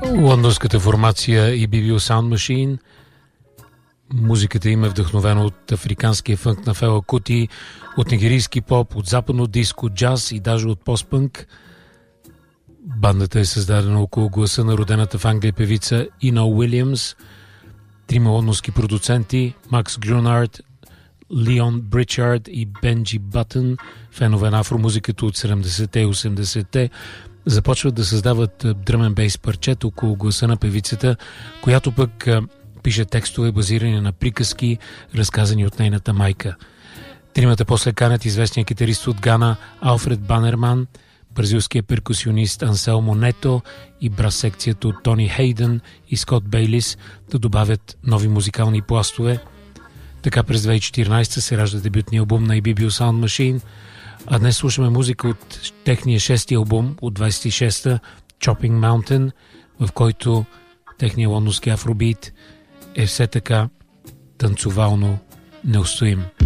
Лондонската формация EBBO Sound Machine. Музиката им е вдъхновена от африканския фънк на Фела Кути, от нигерийски поп, от западно диско, джаз и даже от постпънк. Бандата е създадена около гласа на родената в Англия певица Ино Уилямс, трима лондонски продуценти Макс Грунард, Леон Бричард и Бенджи Батън, фенове на афромузиката от 70-те и 80-те, започват да създават дръмен бейс парчета около гласа на певицата, която пък пише текстове базирани на приказки, разказани от нейната майка. Тримата после канят известния китарист от Гана Алфред Банерман, бразилския перкусионист Анселмо Нето и брас секцията от Тони Хейдън и Скот Бейлис да добавят нови музикални пластове. Така през 2014 се ражда дебютния албум на EBBO Sound Machine, а днес слушаме музика от техния шести албум от 26-та Chopping Mountain, в който техния лондонски афробит е все така танцовално неустоим.